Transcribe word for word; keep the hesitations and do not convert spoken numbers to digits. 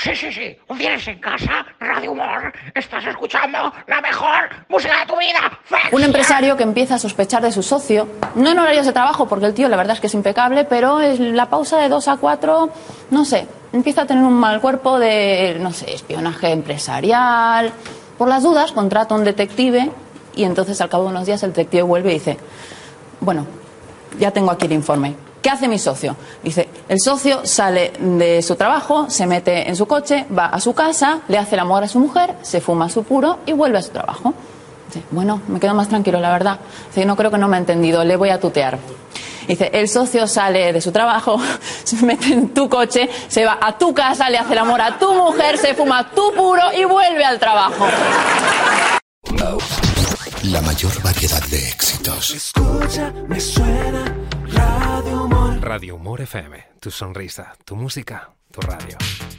Sí, sí, sí. Un viernes en casa, Radio Humor. Estás escuchando la mejor música de tu vida. ¡Felicidades! Un empresario que empieza a sospechar de su socio, no en horarios de trabajo, porque el tío la verdad es que es impecable, pero en la pausa de dos a cuatro, no sé, empieza a tener un mal cuerpo de, no sé, espionaje empresarial. Por las dudas, contrata a un detective y entonces al cabo de unos días el detective vuelve y dice, bueno, ya tengo aquí el informe. ¿Qué hace mi socio? Dice, el socio sale de su trabajo, se mete en su coche, va a su casa, le hace el amor a su mujer, se fuma su puro y vuelve a su trabajo. Dice, bueno, me quedo más tranquilo, la verdad. Dice, no creo que no me ha entendido, le voy a tutear. Dice, el socio sale de su trabajo, se mete en tu coche, se va a tu casa, le hace el amor a tu mujer, se fuma tu puro y vuelve al trabajo. La mayor variedad de éxitos. Escucha, me suena Radio Humor. Radio Humor F M, tu sonrisa, tu música, tu radio.